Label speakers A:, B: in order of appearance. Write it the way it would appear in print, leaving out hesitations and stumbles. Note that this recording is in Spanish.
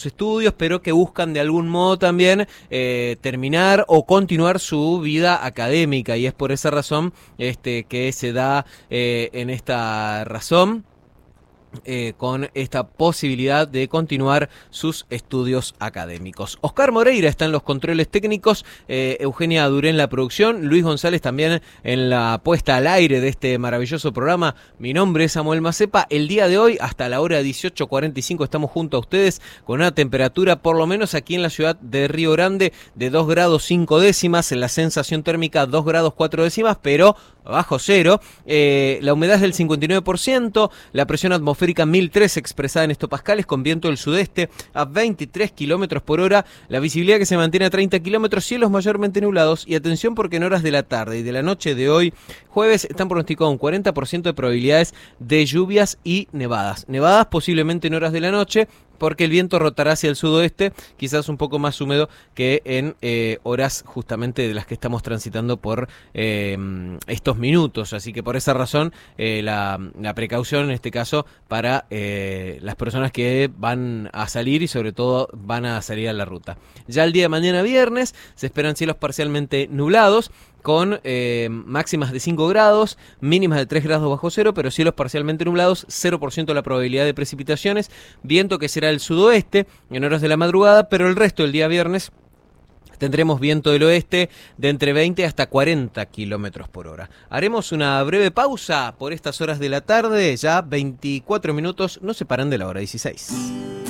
A: estudios, pero que buscan de algún modo también terminar o continuar su vida académica, y es por esa razón que se da en esta razón con esta posibilidad de continuar sus estudios académicos. Oscar Moreira está en los controles técnicos, Eugenia Duré en la producción, Luis González también en la puesta al aire de este maravilloso programa. Mi nombre es Samuel Macepa. El día de hoy, hasta la hora 18:45, estamos junto a ustedes con una temperatura, por lo menos aquí en la ciudad de Río Grande, de 2 grados 5 décimas, en la sensación térmica 2 grados 4 décimas, pero bajo cero. La humedad es del 59%, la presión atmosférica 1003 expresada en hectopascales, con viento del sudeste a 23 kilómetros por hora, la visibilidad que se mantiene a 30 kilómetros, cielos mayormente nublados, y atención porque en horas de la tarde y de la noche de hoy, jueves, están pronosticados un 40% de probabilidades de lluvias y nevadas. Nevadas posiblemente en horas de la noche, porque el viento rotará hacia el sudoeste, quizás un poco más húmedo que en horas justamente de las que estamos transitando por estos minutos. Así que por esa razón la precaución en este caso para las personas que van a salir y sobre todo van a salir a la ruta. Ya el día de mañana viernes se esperan cielos parcialmente nublados, con máximas de 5 grados, mínimas de 3 grados bajo cero, pero cielos parcialmente nublados, 0% la probabilidad de precipitaciones, viento que será el sudoeste en horas de la madrugada, pero el resto del día viernes tendremos viento del oeste de entre 20 hasta 40 kilómetros por hora. Haremos una breve pausa por estas horas de la tarde, ya 24 minutos nos separan de la hora 16.